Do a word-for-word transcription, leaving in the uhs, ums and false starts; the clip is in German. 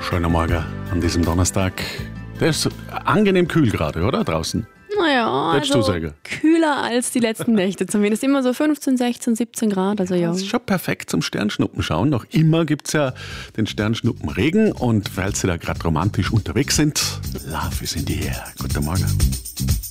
Schöner Morgen an diesem Donnerstag. Der ist angenehm kühl gerade, oder? Draußen. Naja, Würdest also du sagen? kühler als die letzten Nächte zumindest. Immer so fünfzehn, sechzehn, siebzehn Grad. Also ja. Das ist schon perfekt zum Sternschnuppen schauen. Noch immer gibt es ja den Sternschnuppenregen. Und weil Sie da gerade romantisch unterwegs sind, Love is in the air. Guten Morgen.